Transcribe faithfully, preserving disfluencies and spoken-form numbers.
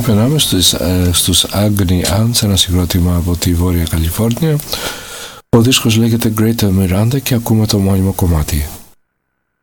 περνάμε στους, ε, στους Agony Ants, ένα συγκρότημα από τη Βόρεια Καλιφόρνια. Ο δίσκος λέγεται Greater Miranda και ακούμε το μόνιμο κομμάτι.